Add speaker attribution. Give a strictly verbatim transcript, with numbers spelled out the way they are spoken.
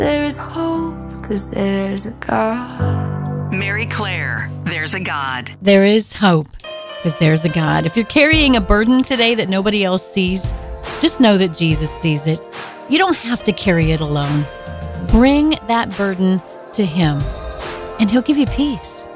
Speaker 1: There is hope, cause there's a God.
Speaker 2: Mary Claire, there's a God.
Speaker 3: There is hope, because there's a God. If you're carrying a burden today that nobody else sees, just know that Jesus sees it. You don't have to carry it alone. Bring that burden to Him, and He'll give you peace.